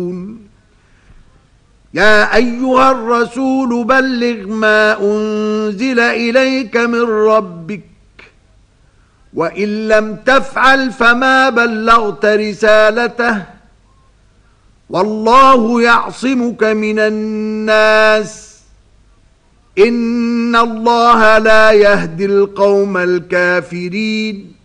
يا أيها الرسول بلغ ما أنزل إليك من ربك وإن لم تفعل فما بلغت رسالته والله يعصمك من الناس إن الله لا يهدي القوم الكافرين